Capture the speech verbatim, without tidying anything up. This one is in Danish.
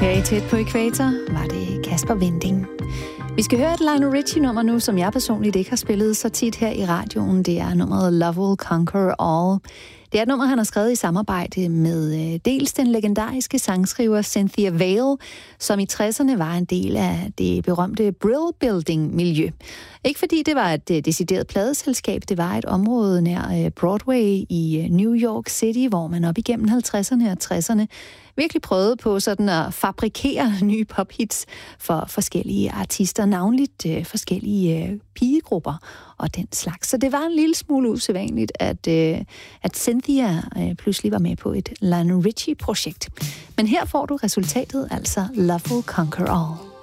Her i Tæt på Ækvator var det Kasper Winding. Vi skal høre et Lionel Richie-nummer nu, som jeg personligt ikke har spillet så tit her i radioen. Det er nummeret Love Will Conquer All. Det er et nummer, han har skrevet i samarbejde med dels den legendariske sangskriver Cynthia Vale, som i tresserne var en del af det berømte Brill Building-miljø. Ikke fordi det var et decideret pladeselskab, det var et område nær Broadway i New York City, hvor man op igennem halvtredserne og tresserne virkelig prøvede på sådan at fabrikere nye pophits for forskellige artister, navnligt øh, forskellige øh, pigegrupper og den slags. Så det var en lille smule usædvanligt, at, øh, at Cynthia øh, pludselig var med på et Lionel Richie-projekt. Men her får du resultatet, altså Love Will Conquer All.